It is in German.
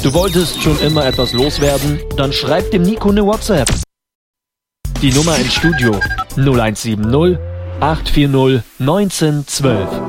Du wolltest schon immer etwas loswerden? Dann schreib dem Nico eine WhatsApp. Die Nummer ins Studio 0170 840 1912.